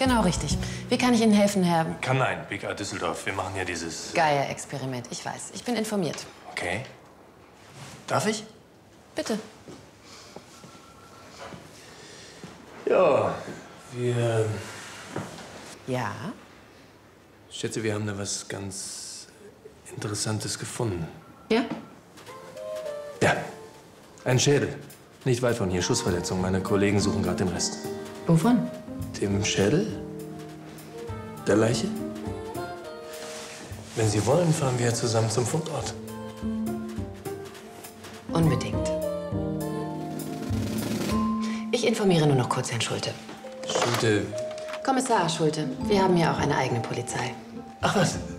Genau richtig. Wie kann ich Ihnen helfen, Herr Kann ein, BK Düsseldorf. Wir machen ja dieses... Geier-Experiment? Ich weiß. Ich bin informiert. Okay. Darf ich? Bitte. Ja, wir... Ja? Ich schätze, wir haben da was ganz Interessantes gefunden. Ja? Ja, ein Schädel. Nicht weit von hier, Schussverletzung. Meine Kollegen suchen gerade den Rest. Wovon? Dem Schädel? Der Leiche? Wenn Sie wollen, fahren wir zusammen zum Fundort. Unbedingt. Ich informiere nur noch kurz Herrn Schulte. Schulte... Kommissar Schulte, wir haben ja auch eine eigene Polizei. Ach was,